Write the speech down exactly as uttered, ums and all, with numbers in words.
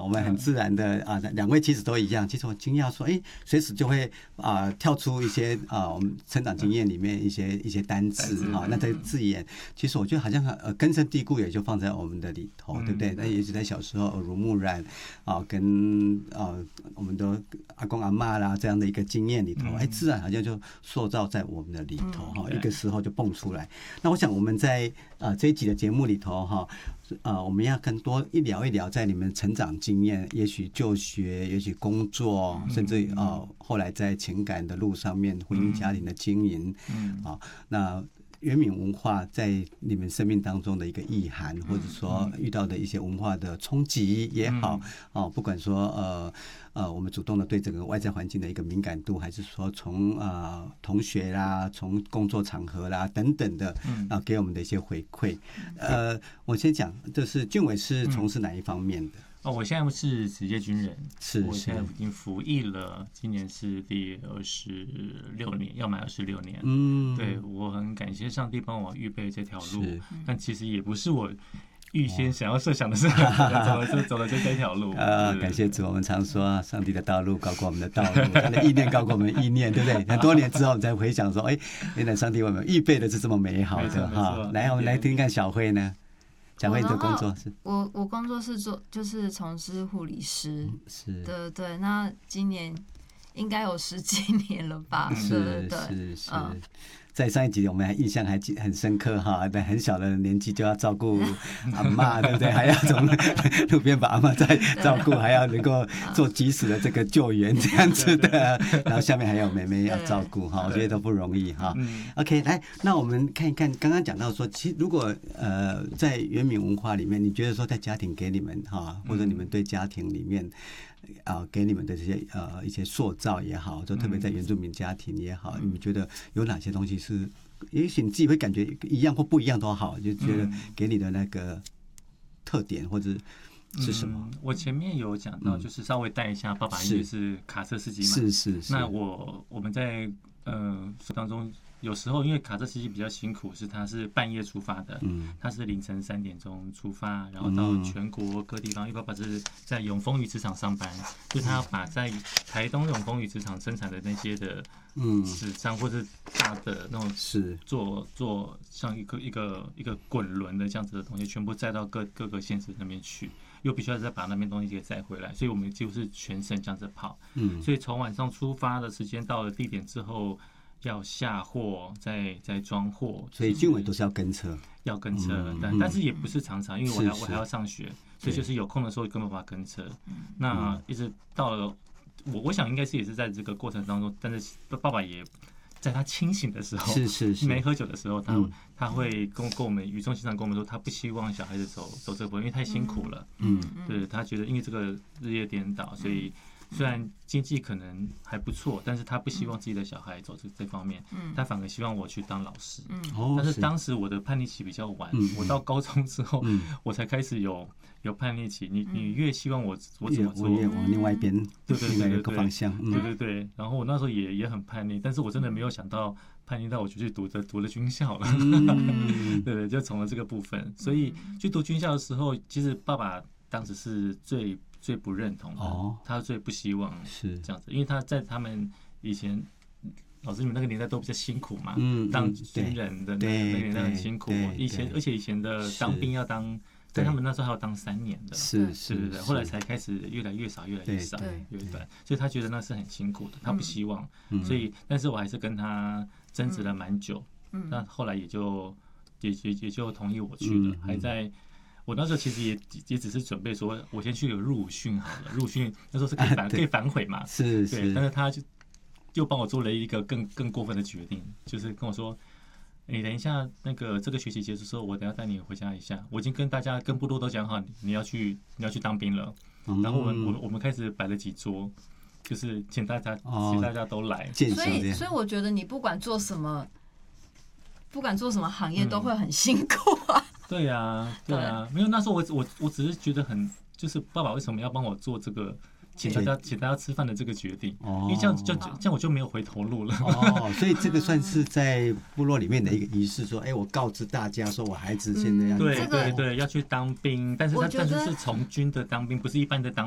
们很自然的啊，两位其实都一样。其实我惊讶说，哎，随时就会啊跳出一些啊我们成长经验里面一些一些单字啊，那这个字眼，其实我觉得好像呃根深蒂固，也就放在我们的里头，对不对？那也许在小时候耳濡目染啊，跟啊我们的阿公阿嬷啦这样的一个经验里头，哎，自然好像就塑造在我们的里头哈，一个时候就蹦出来。那我想我们在啊这一集的节目里头哈。呃，我们要更多一聊一聊，在你们成长经验，也许就学，也许工作，甚至呃后来在情感的路上面，婚姻家庭的经营，啊、呃，那原民文化在你们生命当中的一个意涵，或者说遇到的一些文化的冲击也好，哦、呃，不管说呃呃，我们主动的对这个外在环境的一个敏感度，还是说从呃同学啦，从工作场合啦等等的啊、呃，给我们的一些回馈。呃，我先讲，就是俊伟是从事哪一方面的？ 哦，我现在是职业军人， 是我现在已经服役了，今年是第二十六年，要满二十六年。嗯，对，我很感谢上帝帮我预备这条路，但其实也不是我预先想要设想的是，走了就走了就这条路。 啊，感谢主，我们常说上帝的道路高过我们的道路，他的意念高过我们的意念，对不对？很多年之后，我们才回想说，哎，原来上帝为我们预备的是这么美好的哈。来，我们来听看小慧呢。小慧的工作是， 我我工作是做就是从事护理师， 是， 对对。那今年应该有十几年了吧？ 是是是。在上一集我们还印象还很深刻哈，在很小的年纪就要照顾阿嬷，对不对？还要从路边把阿嬷再照顾，还要能够做及时的这个救援这样子的，然后下面还有妹妹要照顾哈，我觉得都不容易哈。OK， 来，那我们看一看，刚刚讲到说，其实如果呃在原民文化里面，你觉得说在家庭给你们哈，或者你们对家庭里面。啊，给你们的这些呃一些塑造也好，就特别在原住民家庭也好，你们觉得有哪些东西是，也许你自己会感觉一样或不一样都好，就觉得给你的那个特点或者是什么？ 嗯、我前面有讲到，就是稍微带一下，爸爸因为是卡车司机嘛， 是是是。 那我我们在呃当中。有时候因为卡车司机比较辛苦，是他是半夜出发的，嗯，他是凌晨三点钟出发，然后到全国各地方，因为爸爸是在永丰渔职场上班，就是他要把在台东永丰渔职场生产的那些的，嗯，纸张或者大的那种是做做像一个一个一个滚轮的这样子的东西，全部载到各各个县市那边去，又必须要再把那边东西给载回来，所以我们几乎是全省这样子跑，嗯，所以从晚上出发的时间到了地点之后。要下货，再再装货， 所以军委都是要跟车， 要跟车，嗯、但但是也不是常常，因为我还我还要上学，所以就是有空的时候根本无法跟车。那一直到了我我想应该是也是在这个过程当中，但是爸爸也在他清醒的时候， 是是是， 没喝酒的时候，他、嗯、他会跟跟我们语重心长跟我们说，他不希望小孩子走走这个步，因为太辛苦了。嗯，对他觉得因为这个日夜颠倒，所以。虽然经济可能还不错，但是他不希望自己的小孩走这这方面，他反而希望我去当老师。但是当时我的叛逆期比较晚，我到高中之后，我才开始有有叛逆期。你你越希望我我怎么做， 我越往另外一边， 对对对对对，方向， 对对对。然后我那时候也也很叛逆，但是我真的没有想到叛逆到我就去读的读了军校了，对对，就从了这个部分。所以去读军校的时候，其实爸爸当时是最。最不认同的，哦、他最不希望是这样子，因为他在他们以前，老师你们那个年代都比较辛苦嘛，嗯、当军人的那个年代很辛苦，以前而且以前的当兵要当，在他们那时候还要当三年的， 是是对对，后来才开始越来越少，越来越少，越短，所以他觉得那是很辛苦的，他不希望，嗯、所以但是我还是跟他争执了蛮久，嗯、那后来也就也也也就同意我去了，嗯、还在。我那时候其实也也只是准备说，我先去有入伍训好了。入伍训那时候是可以反、啊、可以反悔嘛， 是是。 对，但是他就又帮我做了一个更更过分的决定，就是跟我说，你等一下那个这个学期结束之后，我等一下带你回家一下。我已经跟大家跟部落都讲好，你要去你要去当兵了。嗯、然后我们我我们开始摆了几桌，就是请大家、哦、请大家都来。 所以所以我觉得你不管做什么，不管做什么行业都会很辛苦啊。嗯对呀、啊，对呀、啊，没有那时候我我我只是觉得很，就是爸爸为什么要帮我做这个请大家请大家吃饭的这个决定？哦，因为这样就这样我就没有回头路了。 哦，所以这个算是在部落里面的一个仪式，说，哎，我告知大家说我孩子现在要、 嗯、对对对要去当兵，但是他但是是从军的当兵，不是一般的当。